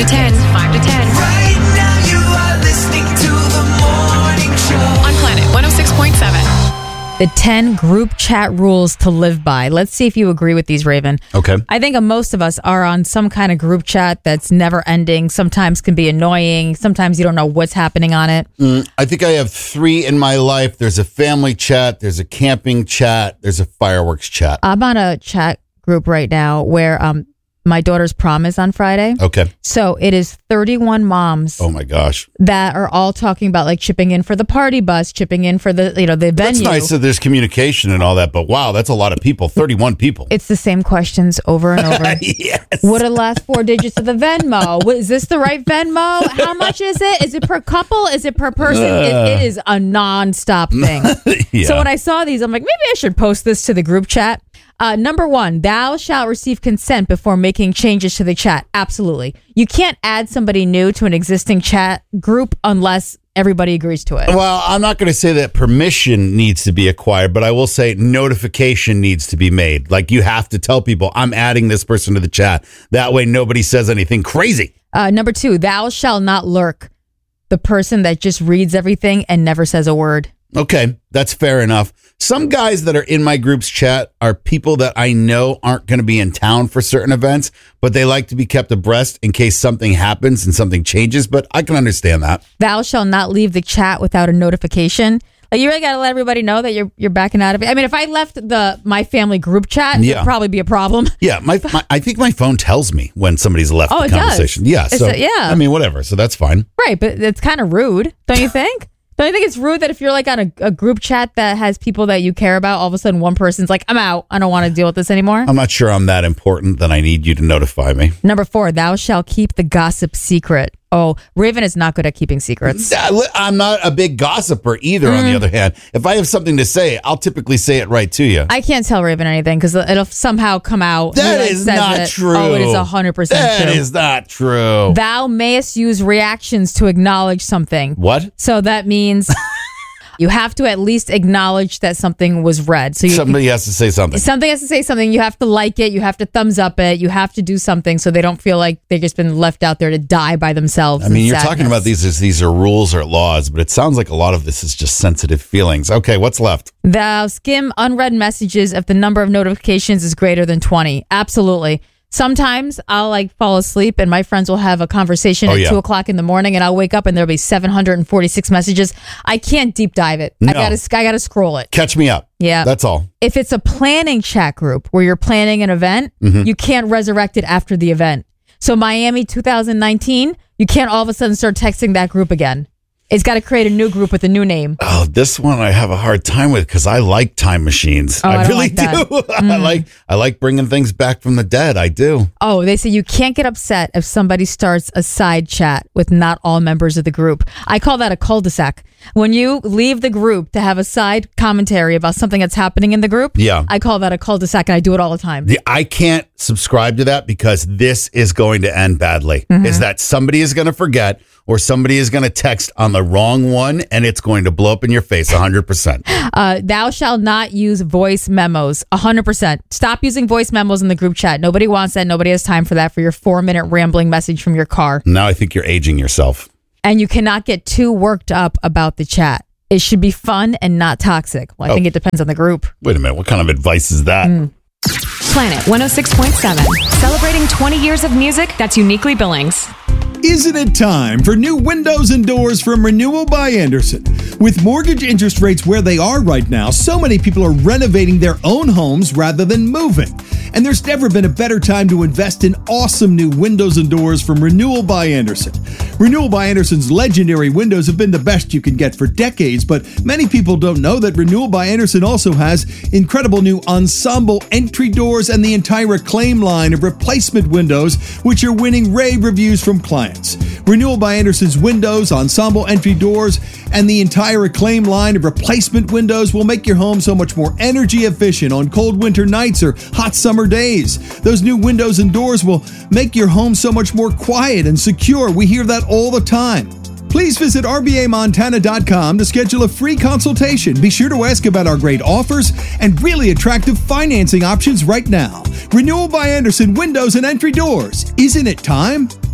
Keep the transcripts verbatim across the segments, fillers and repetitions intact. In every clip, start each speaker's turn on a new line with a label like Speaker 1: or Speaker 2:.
Speaker 1: ten. five to ten.
Speaker 2: Right now you are listening to the morning show.
Speaker 1: On Planet one oh six point seven.
Speaker 3: The ten group chat rules to live by. Let's see if you agree with these, Raven.
Speaker 4: Okay.
Speaker 3: I think most of us are on some kind of group chat that's never ending. Sometimes can be annoying. Sometimes you don't know what's happening on it.
Speaker 4: Mm, I think I have three in my life. There's a family chat. There's a camping chat. There's a fireworks chat.
Speaker 3: I'm on a chat group right now where um my daughter's prom is on Friday.
Speaker 4: Okay.
Speaker 3: So it is thirty-one moms
Speaker 4: Oh my gosh.
Speaker 3: that are all talking about like chipping in for the party bus, chipping in for the, you know, the venue.
Speaker 4: That's nice that there's communication and all that, but wow, that's a lot of people. thirty-one people.
Speaker 3: It's the same questions over and over.
Speaker 4: Yes.
Speaker 3: What are the last four digits of the Venmo? What, is this the right Venmo? How much is it? Is it per couple? Is it per person? It, it is a nonstop thing.
Speaker 4: Yeah.
Speaker 3: So when I saw these, I'm like, maybe I should post this to the group chat. Uh, number one, thou shalt receive consent before making changes to the chat. Absolutely. You can't add somebody new to an existing chat group unless everybody agrees to it.
Speaker 4: Well, I'm not going to say that permission needs to be acquired, but I will say notification needs to be made. Like you have to tell people, I'm adding this person to the chat. That way nobody says anything crazy.
Speaker 3: Uh, number two, thou shalt not lurk. The person that just reads everything and never says a word.
Speaker 4: Okay, that's fair enough. Some guys that are in my group's chat are people that I know aren't going to be in town for certain events, but they like to be kept abreast in case something happens and something changes, but I can understand that.
Speaker 3: Thou shalt not leave the chat without a notification. Like you really got to let everybody know that you're you're backing out of it. I mean, if I left the my family group chat,
Speaker 4: Yeah.
Speaker 3: it'd probably be a problem.
Speaker 4: Yeah, my, my I think my phone tells me when somebody's left
Speaker 3: Oh,
Speaker 4: the
Speaker 3: it does.
Speaker 4: conversation. Yeah,
Speaker 3: It's
Speaker 4: so
Speaker 3: a- yeah.
Speaker 4: I mean, whatever. So that's fine.
Speaker 3: Right, but it's kind of rude, don't you think? Don't you think it's rude that if you're like on a, a group chat that has people that you care about, all of a sudden one person's like, I'm out. I don't want to deal with this anymore.
Speaker 4: I'm not sure I'm that important that I need you to notify me.
Speaker 3: Number four, thou shalt keep the gossip secret. Oh, Raven is not good at keeping secrets.
Speaker 4: I'm not a big gossiper either, on
Speaker 3: Mm.
Speaker 4: the other hand. If I have something to say, I'll typically say it right to you.
Speaker 3: I can't tell Raven anything because it'll somehow come out.
Speaker 4: That
Speaker 3: He, like,
Speaker 4: is
Speaker 3: says
Speaker 4: not
Speaker 3: it.
Speaker 4: true.
Speaker 3: Oh, it is one hundred percent
Speaker 4: That
Speaker 3: true.
Speaker 4: is not true.
Speaker 3: Thou mayest use reactions to acknowledge something.
Speaker 4: What?
Speaker 3: So that means you have to at least acknowledge that something was read. So you,
Speaker 4: Somebody has to say something.
Speaker 3: something has to say something. You have to like it. You have to thumbs up it. You have to do something so they don't feel like they've just been left out there to die by themselves.
Speaker 4: I mean,
Speaker 3: in
Speaker 4: you're
Speaker 3: sadness.
Speaker 4: talking about these as these are rules or laws, but it sounds like a lot of this is just sensitive feelings. Okay, what's left?
Speaker 3: Thou skim unread messages if the number of notifications is greater than twenty. Absolutely. Sometimes I'll like fall asleep and my friends will have a conversation
Speaker 4: Oh,
Speaker 3: at
Speaker 4: yeah.
Speaker 3: two o'clock in the morning and I'll wake up and there'll be seven hundred forty-six messages. I can't deep dive it. I
Speaker 4: No.
Speaker 3: gotta, I gotta scroll it.
Speaker 4: Catch me up.
Speaker 3: Yeah.
Speaker 4: That's all.
Speaker 3: If it's a planning chat group where you're planning an event,
Speaker 4: Mm-hmm.
Speaker 3: you can't resurrect it after the event. So Miami two thousand nineteen, you can't all of a sudden start texting that group again. It's got to create a new group with a new name.
Speaker 4: Oh, this one I have a hard time with because I like time machines.
Speaker 3: Oh, I
Speaker 4: I,
Speaker 3: don't
Speaker 4: really
Speaker 3: like that.
Speaker 4: do. I like I like bringing things back from the dead. I do.
Speaker 3: Oh, they say you can't get upset if somebody starts a side chat with not all members of the group. I call that a cul-de-sac. When you leave the group to have a side commentary about something that's happening in the group,
Speaker 4: Yeah.
Speaker 3: I call that a cul-de-sac, and I do it all the time.
Speaker 4: The, I can't subscribe to that because this is going to end badly.
Speaker 3: Mm-hmm.
Speaker 4: Is that somebody is going to forget or somebody is going to text on the wrong one and it's going to blow up in your face one hundred percent.
Speaker 3: Uh, thou shalt not use voice memos. one hundred percent. Stop using voice memos in the group chat. Nobody wants that. Nobody has time for that for your four-minute rambling message from your car.
Speaker 4: Now I think you're aging yourself.
Speaker 3: And you cannot get too worked up about the chat. It should be fun and not toxic. Well, I
Speaker 4: Oh.
Speaker 3: think it depends on the group.
Speaker 4: Wait a minute. What kind of advice is that?
Speaker 3: Mm.
Speaker 1: Planet one oh six point seven. Celebrating twenty years of music that's uniquely Billings.
Speaker 5: Isn't it time for new windows and doors from Renewal by Anderson? With mortgage interest rates where they are right now, so many people are renovating their own homes rather than moving. And there's never been a better time to invest in awesome new windows and doors from Renewal by Anderson. Renewal by Anderson's legendary windows have been the best you can get for decades, but many people don't know that Renewal by Anderson also has incredible new ensemble entry doors and the entire Acclaim line of replacement windows, which are winning rave reviews from clients. Renewal by Anderson's windows, ensemble entry doors, and the entire Acclaim line of replacement windows will make your home so much more energy efficient on cold winter nights or hot summer days. Those new windows and doors will make your home so much more quiet and secure. We hear that all the time. Please visit R B A Montana dot com to schedule a free consultation. Be sure to ask about our great offers and really attractive financing options right now. Renewal by Anderson Windows and Entry Doors. Isn't it time?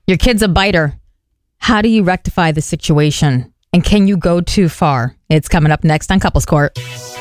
Speaker 3: Your kid's a biter. How do you rectify the situation? And can you go too far? It's coming up next on Couples Court.